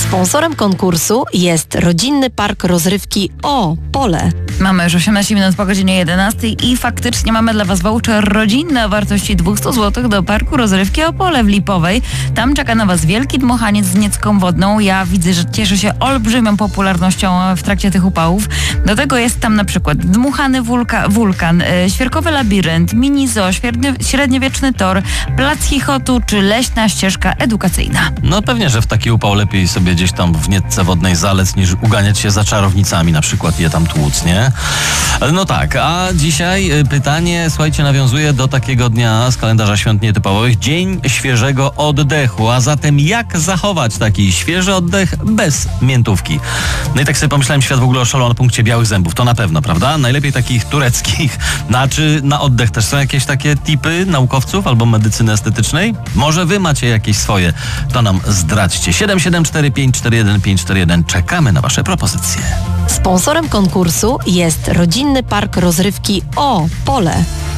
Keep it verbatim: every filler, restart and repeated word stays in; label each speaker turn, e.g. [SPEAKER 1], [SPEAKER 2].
[SPEAKER 1] Sponsorem konkursu jest Rodzinny Park Rozrywki O Pole.
[SPEAKER 2] Mamy już osiemnaście minut po godzinie jedenastej i faktycznie mamy dla Was voucher rodzinny o wartości dwieście złotych do Parku Rozrywki Opole w Lipowej. Tam czeka na Was wielki dmuchaniec z niecką wodną. Ja widzę, że cieszy się olbrzymią popularnością w trakcie tych upałów. Do tego jest tam na przykład dmuchany wulka, wulkan, yy, świerkowy labirynt, mini zoo, średnio, średniowieczny tor, plac chichotu czy leśna ścieżka edukacyjna.
[SPEAKER 3] No pewnie, że w taki upał lepiej sobie gdzieś tam w nietce wodnej zalec, niż uganiać się za czarownicami, na przykład je tam tłuc, nie? No tak, a dzisiaj pytanie, słuchajcie, nawiązuje do takiego dnia z kalendarza świąt nietypowych, Dzień Świeżego Oddechu, a zatem jak zachować taki świeży oddech bez miętówki? No i tak sobie pomyślałem, świat w ogóle oszalał na punkcie białych zębów, to na pewno, prawda? Najlepiej takich tureckich. No, a czy na oddech też są jakieś takie tipy naukowców albo medycyny estetycznej? Może wy macie jakieś swoje, to nam zdradźcie. siedem siedem cztery pięć cztery jeden pięć cztery jeden. Czekamy na wasze propozycje.
[SPEAKER 1] Sponsorem konkursu jest Rodzinny Park Rozrywki O Pole.